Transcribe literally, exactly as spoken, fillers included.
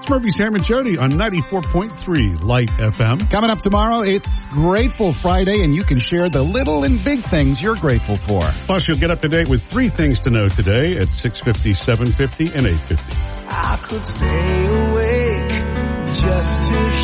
It's Murphy, Sam, and Jody on ninety-four point three Light F M. Coming up tomorrow, it's Grateful Friday, and you can share the little and big things you're grateful for. Plus, you'll get up to date with three things to know today at six fifty, seven fifty, and eight fifty. I could stay awake just to